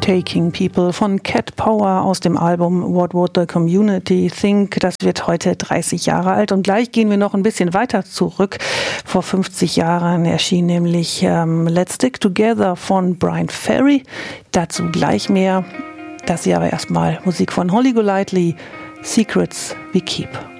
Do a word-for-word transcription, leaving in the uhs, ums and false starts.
Breathtaking People von Cat Power aus dem Album What Would the Community Think? Das wird heute dreißig Jahre alt und gleich gehen wir noch ein bisschen weiter zurück. Vor fünfzig Jahren erschien nämlich ähm, Let's Stick Together von Bryan Ferry. Dazu gleich mehr. Das hier aber erstmal Musik von Holly Golightly, Secrets We Keep.